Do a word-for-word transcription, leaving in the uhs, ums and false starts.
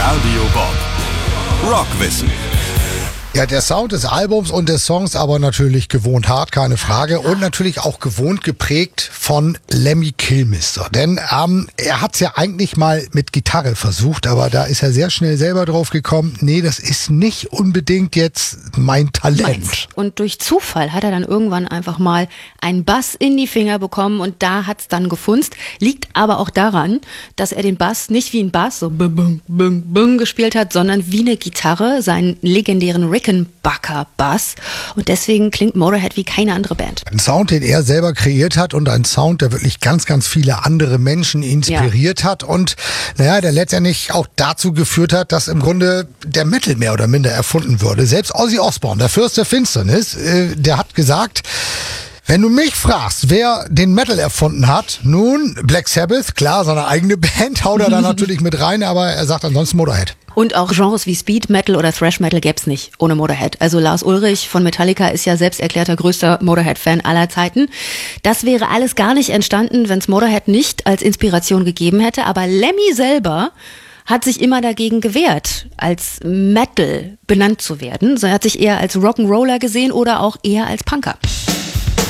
Audiobob. Rockwissen. Ja, der Sound des Albums und des Songs aber natürlich gewohnt hart, keine Frage. Und natürlich auch gewohnt geprägt von Lemmy Kilmister. Denn ähm, er hat's ja eigentlich mal mit Gitarre versucht, aber da ist er sehr schnell selber drauf gekommen, nee, das ist nicht unbedingt jetzt mein Talent. Meins. Und durch Zufall hat er dann irgendwann einfach mal einen Bass in die Finger bekommen und da hat's dann gefunzt. Liegt aber auch daran, dass er den Bass nicht wie ein Bass, so bung, bung, bung, bung gespielt hat, sondern wie eine Gitarre, seinen legendären Rickenbacker-Bass. Und deswegen klingt Motorhead wie keine andere Band. Ein Sound, den er selber kreiert hat und ein Sound, der wirklich ganz, ganz viele andere Menschen inspiriert ja. hat und naja, der letztendlich auch dazu geführt hat, dass im Grunde der Metal mehr oder minder erfunden wurde. Selbst Ozzy Osbourne, der Fürst der Finsternis, äh, der hat gesagt, wenn du mich fragst, wer den Metal erfunden hat, nun Black Sabbath, klar, seine eigene Band haut er da natürlich mit rein, aber er sagt ansonsten Motorhead. Und auch Genres wie Speed Metal oder Thrash Metal gäb's nicht ohne Motorhead. Also Lars Ulrich von Metallica ist ja selbst erklärter größter Motorhead-Fan aller Zeiten. Das wäre alles gar nicht entstanden, wenn's Motorhead nicht als Inspiration gegeben hätte. Aber Lemmy selber hat sich immer dagegen gewehrt, als Metal benannt zu werden. So, er hat sich eher als Rock'n'Roller gesehen oder auch eher als Punker.